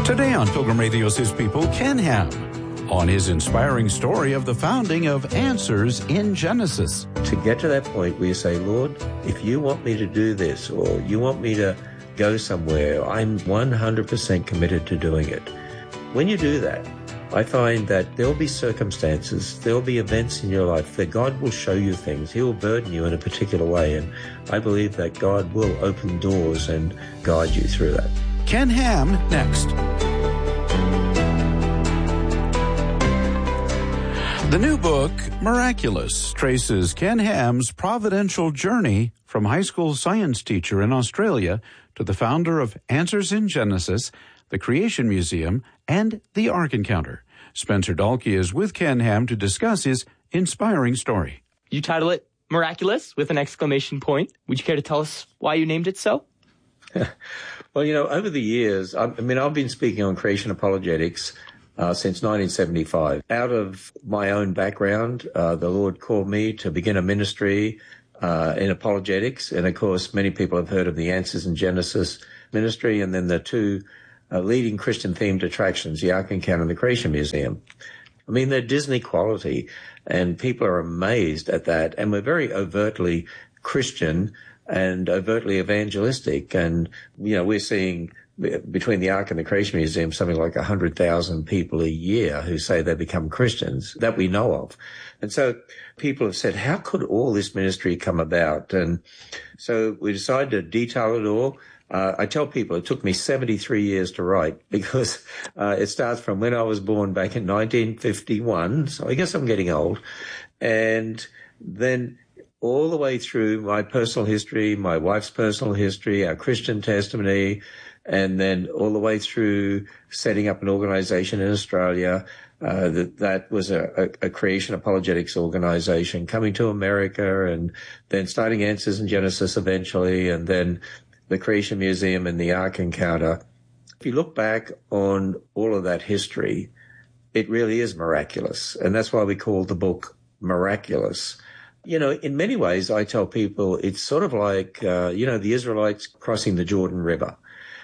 Today on Pilgrim Radio's His People, Ken Ham, on his inspiring story of the founding of Answers in Genesis. To get to that point where you say, Lord, if you want me to do this or you want me to go somewhere, I'm 100% committed to doing it. When you do that, I find that there'll be circumstances, there'll be events in your life that God will show you things. He will burden you in a particular way. And I believe that God will open doors and guide you through that. Ken Ham next. The new book, Miraculous, traces Ken Ham's providential journey from high school science teacher in Australia to the founder of Answers in Genesis, the Creation Museum, and the Ark Encounter. Spencer Dalkey is with Ken Ham to discuss his inspiring story. You title it Miraculous with an exclamation point. Would you care to tell us why you named it so? Well, over the years, I've been speaking on creation apologetics since 1975. Out of my own background, the Lord called me to begin a ministry in apologetics. And, of course, many people have heard of the Answers in Genesis ministry and then the two leading Christian-themed attractions, the Ark Encounter and the Creation Museum. They're Disney quality, and people are amazed at that. And we're very overtly Christian and overtly evangelistic. And, we're seeing between the Ark and the Creation Museum something like 100,000 people a year who say they become Christians that we know of. And so people have said, how could all this ministry come about? And so we decided to detail it all. I tell people it took me 73 years to write because it starts from when I was born back in 1951. So I guess I'm getting old. And then all the way through my personal history, my wife's personal history, our Christian testimony, and then all the way through setting up an organization in Australia. That was a creation apologetics organization, coming to America and then starting Answers in Genesis eventually, and then the Creation Museum and the Ark Encounter. If you look back on all of that history, it really is miraculous. And that's why we call the book Miraculous. In many ways, I tell people it's sort of like, the Israelites crossing the Jordan River.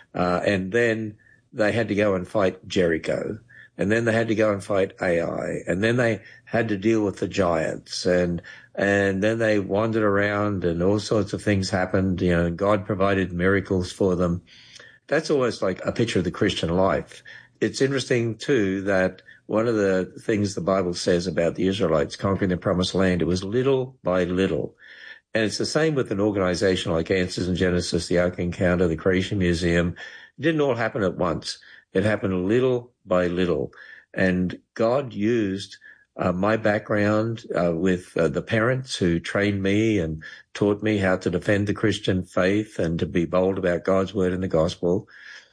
And then they had to go and fight Jericho. And then they had to go and fight Ai. And then they had to deal with the giants. And then they wandered around and all sorts of things happened. God provided miracles for them. That's almost like a picture of the Christian life. It's interesting, too, that one of the things the Bible says about the Israelites conquering the promised land, it was little by little. And it's the same with an organization like Answers in Genesis, the Ark Encounter, the Creation Museum. It didn't all happen at once. It happened little by little. And God used my background with the parents who trained me and taught me how to defend the Christian faith and to be bold about God's word and the gospel.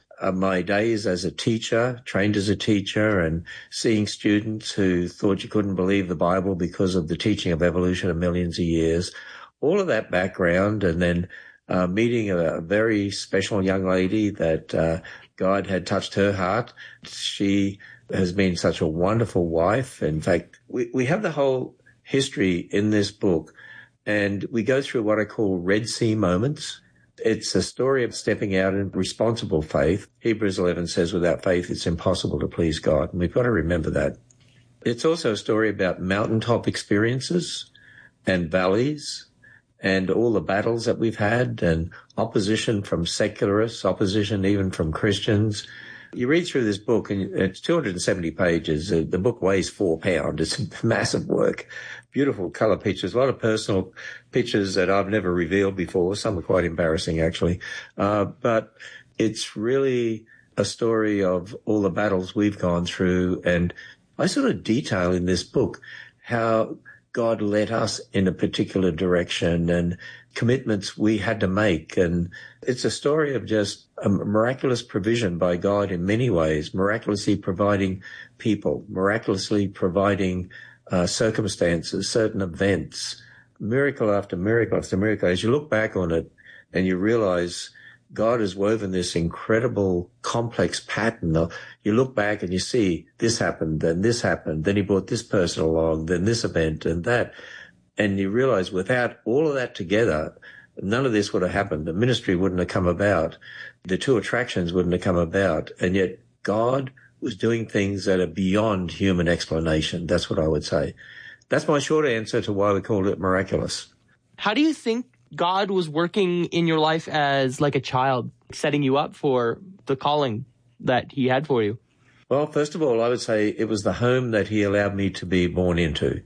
My days as a teacher, trained as a teacher, and seeing students who thought you couldn't believe the Bible because of the teaching of evolution of millions of years. All of that background, and then meeting a very special young lady that God had touched her heart. She has been such a wonderful wife. In fact, we have the whole history in this book, and we go through what I call Red Sea moments. It's a story of stepping out in responsible faith. Hebrews 11 says, without faith, it's impossible to please God. And we've got to remember that. It's also a story about mountaintop experiences and valleys and all the battles that we've had and opposition from secularists, opposition even from Christians. You read through this book, and it's 270 pages. The book weighs 4 pounds. It's massive work. Beautiful color pictures, a lot of personal pictures that I've never revealed before. Some are quite embarrassing, actually. But it's really a story of all the battles we've gone through. And I sort of detail in this book how God led us in a particular direction and commitments we had to make. And it's a story of just a miraculous provision by God in many ways, miraculously providing people, miraculously providing circumstances, certain events, miracle after miracle after miracle. As you look back on it and you realize God has woven this incredible complex pattern. You look back and you see this happened, then this happened, then he brought this person along, then this event and that. And you realize without all of that together, none of this would have happened. The ministry wouldn't have come about. The two attractions wouldn't have come about. And yet God was doing things that are beyond human explanation. That's what I would say. That's my short answer to why we called it miraculous. How do you think God was working in your life as like a child, setting you up for the calling that he had for you? Well, first of all, I would say it was the home that he allowed me to be born into.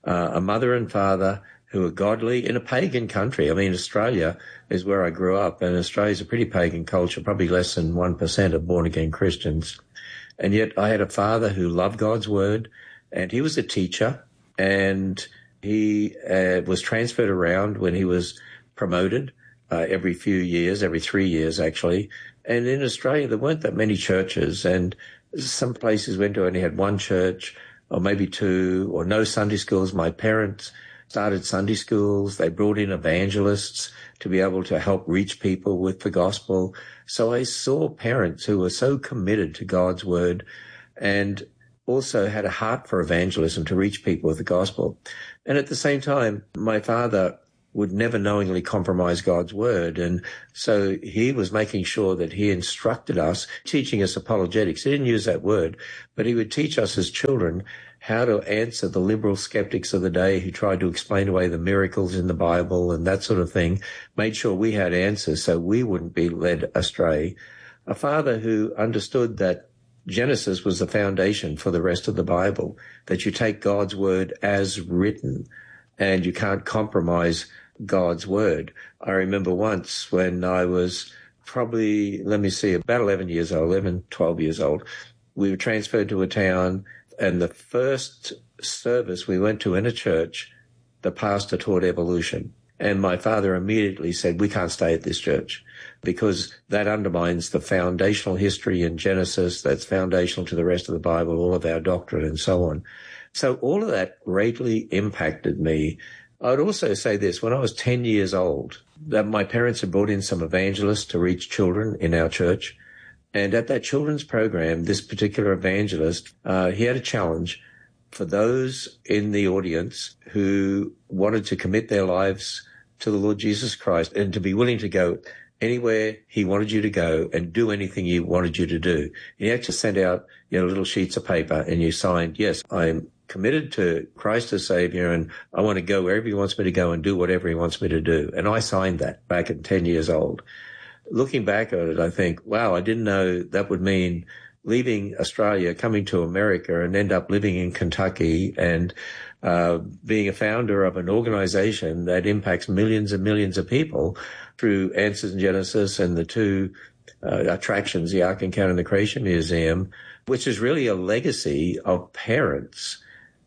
A mother and father who were godly in a pagan country. I mean, Australia is where I grew up, and Australia is a pretty pagan culture, probably less than 1% of born-again Christians. And yet I had a father who loved God's word, and he was a teacher, and he was transferred around when he was promoted every few years, every 3 years actually. And in Australia, there weren't that many churches, and some places went to only had one church or maybe two, or no Sunday schools. My parents started Sunday schools. They brought in evangelists to be able to help reach people with the gospel. So I saw parents who were so committed to God's word and also had a heart for evangelism to reach people with the gospel. And at the same time, my father would never knowingly compromise God's word. And so he was making sure that he instructed us, teaching us apologetics. He didn't use that word, but he would teach us as children how to answer the liberal skeptics of the day who tried to explain away the miracles in the Bible and that sort of thing, made sure we had answers so we wouldn't be led astray. A father who understood that Genesis was the foundation for the rest of the Bible, that you take God's word as written and you can't compromise God's word. I remember once when I was probably, about 11 years old, 12 years old, we were transferred to a town, and the first service we went to in a church, the pastor taught evolution. And my father immediately said, we can't stay at this church because that undermines the foundational history in Genesis that's foundational to the rest of the Bible, all of our doctrine and so on. So all of that greatly impacted me. I would also say this, when I was 10 years old, that my parents had brought in some evangelists to reach children in our church. And at that children's program, this particular evangelist, he had a challenge for those in the audience who wanted to commit their lives to the Lord Jesus Christ and to be willing to go anywhere he wanted you to go and do anything he wanted you to do. He actually sent out, little sheets of paper and you signed, yes, I'm committed to Christ as Savior and I want to go wherever he wants me to go and do whatever he wants me to do. And I signed that back at 10 years old. Looking back at it, I think, wow, I didn't know that would mean leaving Australia, coming to America and end up living in Kentucky and being a founder of an organization that impacts millions and millions of people through Answers in Genesis and the two attractions, the Ark Encounter and the Creation Museum, which is really a legacy of parents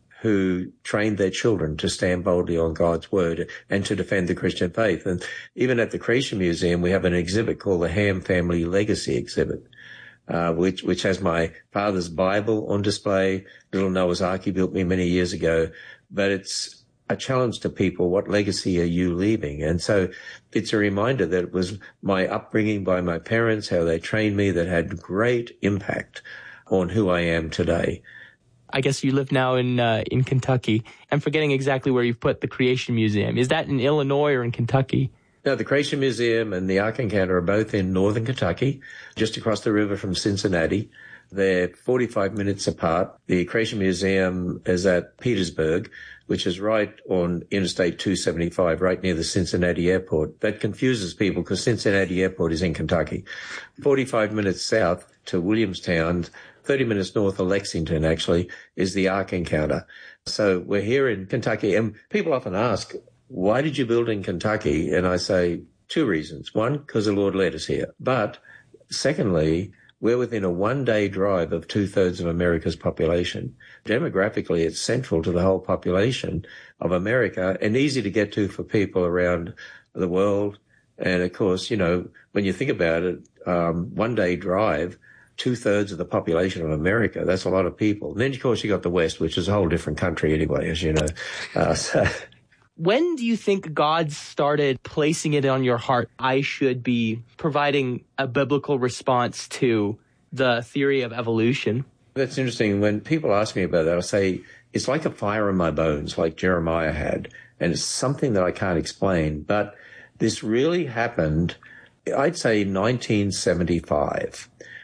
who trained their children to stand boldly on God's word and to defend the Christian faith. And even at the Creation Museum, we have an exhibit called the Ham Family Legacy Exhibit, which has my father's Bible on display, little Noah's Ark he built me many years ago. But it's a challenge to people. What legacy are you leaving? And so it's a reminder that it was my upbringing by my parents, how they trained me, that had great impact on who I am today. I guess you live now in Kentucky. I'm forgetting exactly where you've put the Creation Museum. Is that in Illinois or in Kentucky? No, the Creation Museum and the Ark Encounter are both in northern Kentucky, just across the river from Cincinnati. They're 45 minutes apart. The Creation Museum is at Petersburg, which is right on Interstate 275, right near the Cincinnati airport. That confuses people because Cincinnati airport is in Kentucky. 45 minutes south to Williamstown, 30 minutes north of Lexington, actually, is the Ark Encounter. So we're here in Kentucky, and people often ask, why did you build in Kentucky? And I say two reasons. One, because the Lord led us here. But secondly, we're within a one-day drive of 2/3 of America's population. Demographically, it's central to the whole population of America and easy to get to for people around the world. And of course, when you think about it, one-day drive, 2/3 of the population of America, that's a lot of people. And then, of course, you got the West, which is a whole different country anyway, as you know. When do you think God started placing it on your heart, I should be providing a biblical response to the theory of evolution? That's interesting. When people ask me about that, I say, it's like a fire in my bones, like Jeremiah had. And it's something that I can't explain. But this really happened, I'd say 1975.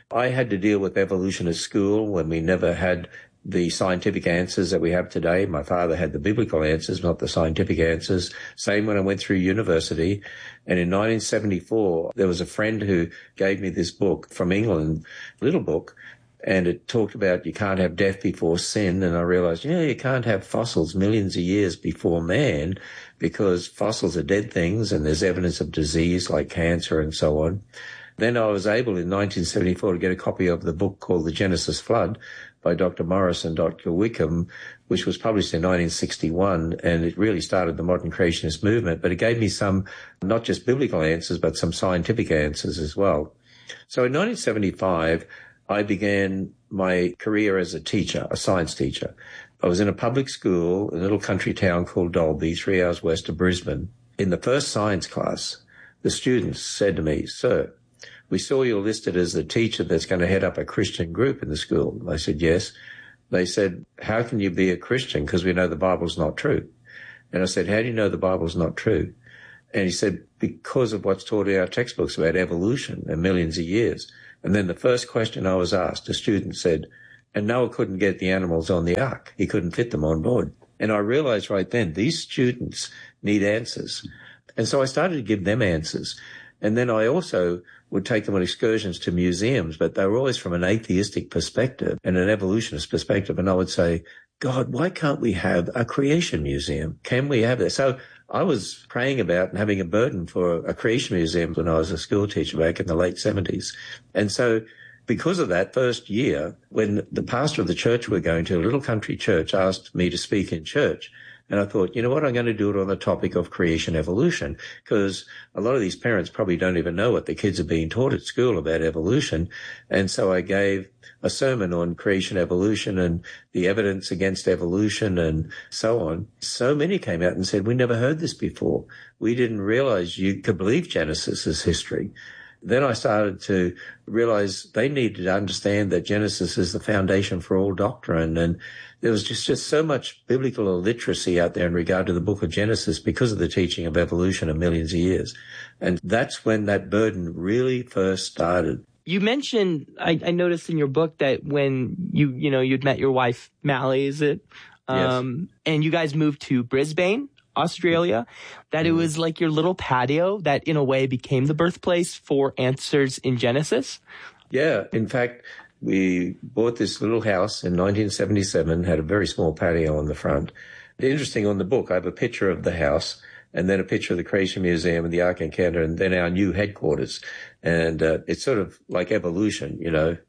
I had to deal with evolution at school when we never had the scientific answers that we have today. My father had the biblical answers, not the scientific answers. Same when I went through university. And in 1974, there was a friend who gave me this book from England, little book, and it talked about you can't have death before sin. And I realized, you can't have fossils millions of years before man because fossils are dead things and there's evidence of disease like cancer and so on. Then I was able in 1974 to get a copy of the book called The Genesis Flood by Dr. Morris and Dr. Wickham, which was published in 1961, and it really started the modern creationist movement, but it gave me some, not just biblical answers, but some scientific answers as well. So in 1975, I began my career as a teacher, a science teacher. I was in a public school, in a little country town called Dalby, 3 hours west of Brisbane. In the first science class, the students said to me, "Sir, we saw you listed as the teacher that's going to head up a Christian group in the school." I said, "Yes." They said, "How can you be a Christian? Because we know the Bible's not true." And I said, "How do you know the Bible's not true?" And he said, "Because of what's taught in our textbooks about evolution and millions of years." And then the first question I was asked, a student said, "And Noah couldn't get the animals on the ark. He couldn't fit them on board." And I realized right then, these students need answers. And so I started to give them answers. And then I also would take them on excursions to museums, but they were always from an atheistic perspective and an evolutionist perspective. And I would say, "God, why can't we have a creation museum? Can we have that?" So I was praying about and having a burden for a creation museum when I was a school teacher back in the late 70s. And so because of that first year, when the pastor of the church we're going to, a little country church, asked me to speak in church, and I thought, you know what, I'm going to do it on the topic of creation evolution, because a lot of these parents probably don't even know what their kids are being taught at school about evolution. And so I gave a sermon on creation evolution and the evidence against evolution and so on. So many came out and said, "We never heard this before. We didn't realize you could believe Genesis is history." Then I started to realize they needed to understand that Genesis is the foundation for all doctrine. And there was just so much biblical illiteracy out there in regard to the book of Genesis because of the teaching of evolution of millions of years. And that's when that burden really first started. You mentioned, I noticed in your book that when you'd met your wife, Mally, is it? Yes. And you guys moved to Brisbane, Australia, that it was like your little patio that in a way became the birthplace for Answers in Genesis. Yeah. In fact, we bought this little house in 1977, had a very small patio on the front. Interesting, on the book, I have a picture of the house and then a picture of the Creation Museum and the Ark Encounter and then our new headquarters. And it's sort of like evolution,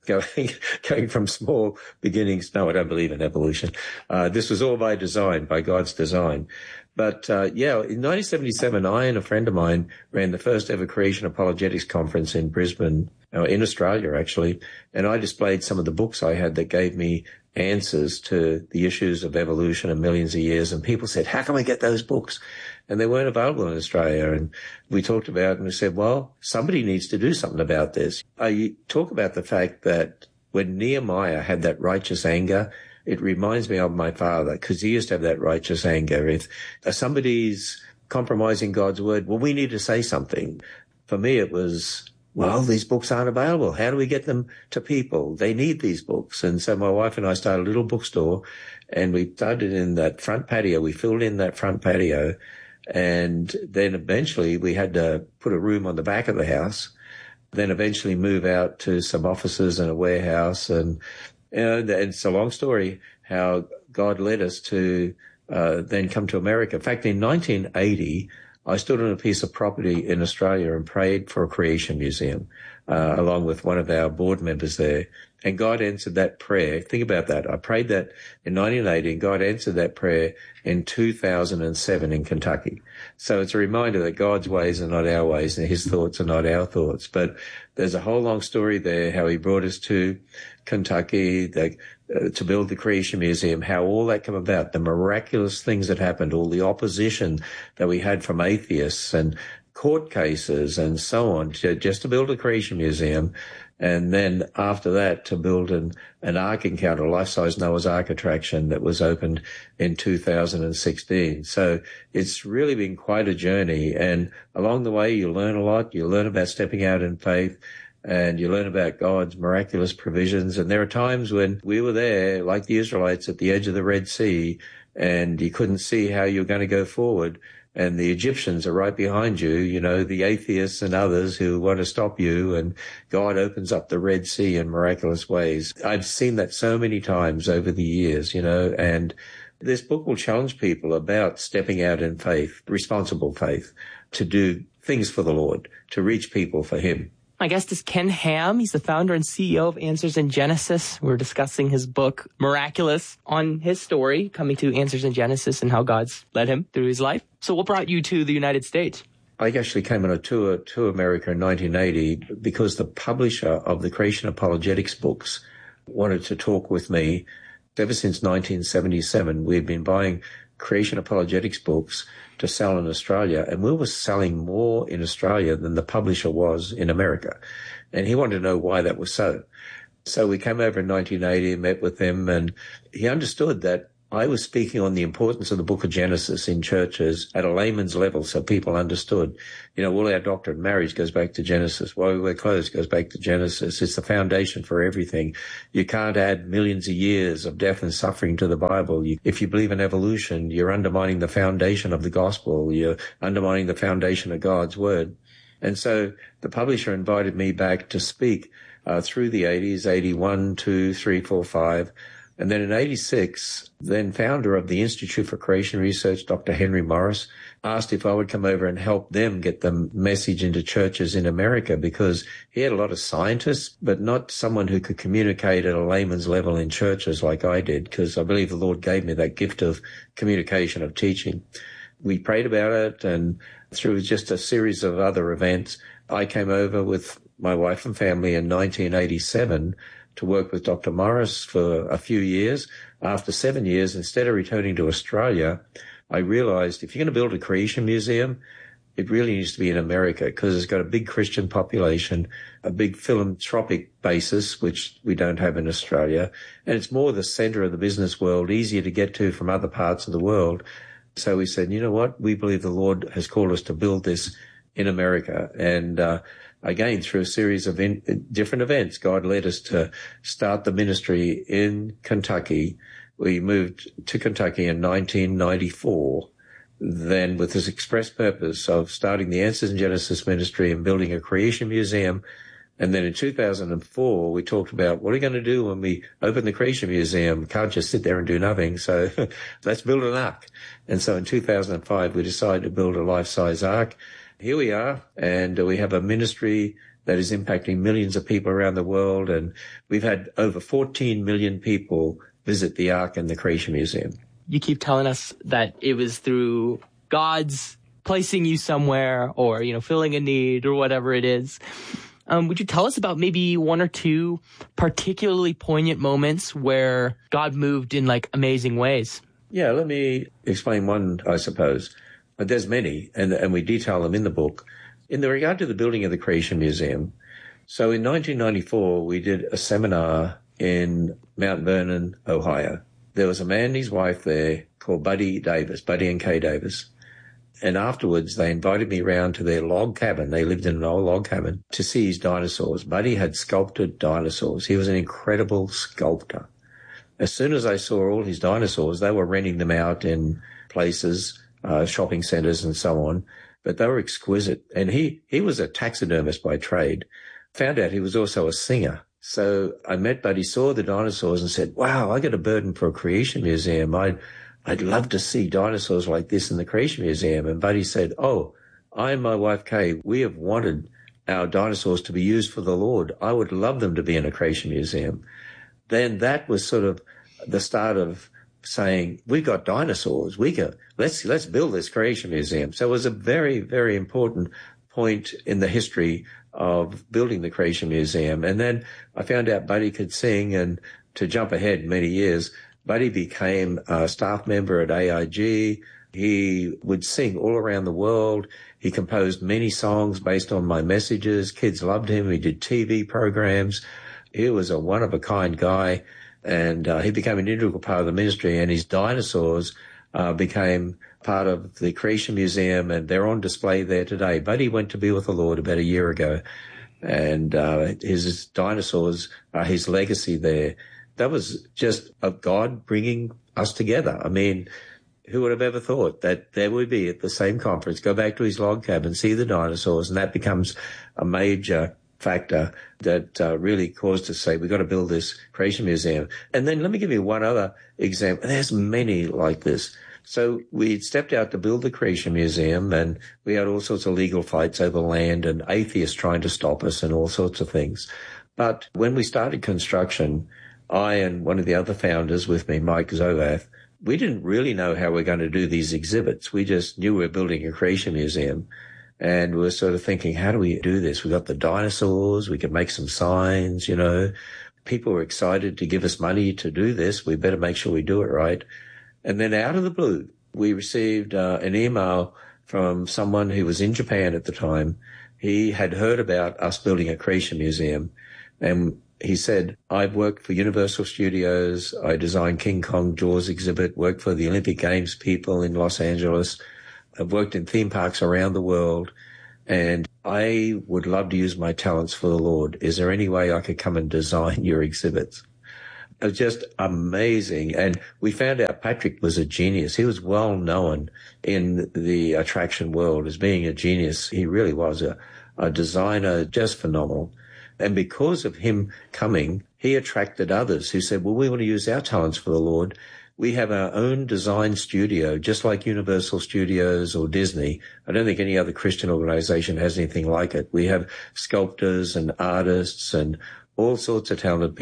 going from small beginnings. No, I don't believe in evolution. This was all by design, by God's design. But, in 1977, I and a friend of mine ran the first ever Creation Apologetics Conference in Brisbane, in Australia, actually. And I displayed some of the books I had that gave me answers to the issues of evolution and millions of years. And people said, "How can we get those books?" And they weren't available in Australia. And we talked about it and we said, well, somebody needs to do something about this. I talk about the fact that when Nehemiah had that righteous anger, it reminds me of my father, because he used to have that righteous anger. If somebody's compromising God's word, well, we need to say something. For me, it was, well, these books aren't available. How do we get them to people? They need these books. And so my wife and I started a little bookstore, and we started in that front patio. We filled in that front patio. And then eventually we had to put a room on the back of the house, then eventually move out to some offices and a warehouse. And it's a long story how God led us to then come to America. In fact, in 1980, I stood on a piece of property in Australia and prayed for a creation museum, along with one of our board members there. And God answered that prayer. Think about that. I prayed that in 1980, and God answered that prayer in 2007 in Kentucky. So it's a reminder that God's ways are not our ways and his thoughts are not our thoughts. But there's a whole long story there, how he brought us to Kentucky to build the Creation Museum, how all that came about, the miraculous things that happened, all the opposition that we had from atheists and court cases and so on, just to build a Creation Museum. And then after that, to build an Ark Encounter, a life-size Noah's Ark attraction that was opened in 2016. So it's really been quite a journey. And along the way, you learn a lot. You learn about stepping out in faith. and you learn about God's miraculous provisions. And there are times when we were there, like the Israelites at the edge of the Red Sea, and you couldn't see how you're going to go forward. And the Egyptians are right behind you, you know, the atheists and others who want to stop you. And God opens up the Red Sea in miraculous ways. I've seen that so many times over the years, you know, and this book will challenge people about stepping out in faith, responsible faith, to do things for the Lord, to reach people for Him. My guest is Ken Ham. He's the founder and CEO of Answers in Genesis. We're discussing his book, Miraculous, on his story, coming to Answers in Genesis and how God's led him through his life. So what brought you to the United States? I actually came on a tour to America in 1980 because the publisher of the Creation Apologetics books wanted to talk with me. Ever since 1977, we've been buying Creation Apologetics books to sell in Australia, and we were selling more in Australia than the publisher was in America. And he wanted to know why that was so. So we came over in 1980 and met with him, and he understood that I was speaking on the importance of the book of Genesis in churches at a layman's level, so people understood. You know, all our doctrine of marriage goes back to Genesis. Why we wear clothes goes back to Genesis. It's the foundation for everything. You can't add millions of years of death and suffering to the Bible. If you believe in evolution, you're undermining the foundation of the gospel. You're undermining the foundation of God's word. And so the publisher invited me back to speak through the 80s, 81, 2, 3, 4, 5. And then in 86, then founder of the Institute for Creation Research, Dr. Henry Morris, asked if I would come over and help them get the message into churches in America, because he had a lot of scientists, but not someone who could communicate at a layman's level in churches like I did, because I believe the Lord gave me that gift of communication, of teaching. We prayed about it, and through just a series of other events, I came over with my wife and family in 1987 to work with Dr. Morris for a few years. After 7 years, instead of returning to Australia, I realized if you're going to build a creation museum, it really needs to be in America, because it's got a big Christian population, a big philanthropic basis, which we don't have in Australia. And it's more the center of the business world, easier to get to from other parts of the world. So we said, you know what? We believe the Lord has called us to build this in America. And again, through a series of different events, God led us to start the ministry in Kentucky. We moved to Kentucky in 1994, then with this express purpose of starting the Answers in Genesis ministry and building a creation museum. And then in 2004, we talked about what are we going to do when we open the Creation Museum? Can't just sit there and do nothing. So let's build an ark. And so in 2005, we decided to build a life-size ark. Here we are, and we have a ministry that is impacting millions of people around the world. And we've had over 14 million people visit the ark and the Creation Museum. You keep telling us that it was through God's placing you somewhere, or, you know, filling a need or whatever it is. Would you tell us about maybe one or two particularly poignant moments where God moved in like amazing ways? Yeah, let me explain one, I suppose. There's many, and we detail them in the book. In the regard to the building of the Creation Museum, so in 1994, we did a seminar in Mount Vernon, Ohio. There was a man and his wife there called Buddy Davis, Buddy and Kay Davis. And afterwards, they invited me round to their log cabin. They lived in an old log cabin to see his dinosaurs. Buddy had sculpted dinosaurs. He was an incredible sculptor. As soon as I saw all his dinosaurs, they were renting them out in places, shopping centers and so on. But they were exquisite. And he was a taxidermist by trade. Found out he was also a singer. So I met Buddy, saw the dinosaurs and said, wow, I got a burden for a creation museum. I'd love to see dinosaurs like this in the Creation Museum. And Buddy said, oh, I and my wife Kay, we have wanted our dinosaurs to be used for the Lord. I would love them to be in a Creation Museum. Then that was sort of the start of saying, we've got dinosaurs. Let's build this Creation Museum. So it was a very, very important point in the history of building the Creation Museum. And then I found out Buddy could sing, and to jump ahead many years, Buddy became a staff member at AIG. He would sing all around the world. He composed many songs based on my messages. Kids loved him. He did TV programs. He was a one-of-a-kind guy, and he became an integral part of the ministry, and his dinosaurs became part of the Creation Museum, and they're on display there today. Buddy went to be with the Lord about a year ago. and his dinosaurs are his legacy there. That was just of God bringing us together. I mean, who would have ever thought that there would be at the same conference, go back to his log cabin, see the dinosaurs, and that becomes a major factor that really caused us to say, we've got to build this creation museum. And then let me give you one other example. There's many like this. So we stepped out to build the creation museum, and we had all sorts of legal fights over land and atheists trying to stop us and all sorts of things. But when we started construction, I and one of the other founders with me, Mike Zovath, we didn't really know how we're going to do these exhibits. We just knew we were building a creation museum, and we were sort of thinking, how do we do this? We got the dinosaurs. We could make some signs, you know. People were excited to give us money to do this. We better make sure we do it right. And then out of the blue, we received an email from someone who was in Japan at the time. He had heard about us building a creation museum, and he said, I've worked for Universal Studios. I designed King Kong Jaws exhibit, worked for the Olympic Games people in Los Angeles. I've worked in theme parks around the world, and I would love to use my talents for the Lord. Is there any way I could come and design your exhibits? It was just amazing. And we found out Patrick was a genius. He was well known in the attraction world as being a genius. He really was a designer, just phenomenal. And because of him coming, he attracted others who said, well, we want to use our talents for the Lord. We have our own design studio, just like Universal Studios or Disney. I don't think any other Christian organization has anything like it. We have sculptors and artists and all sorts of talented people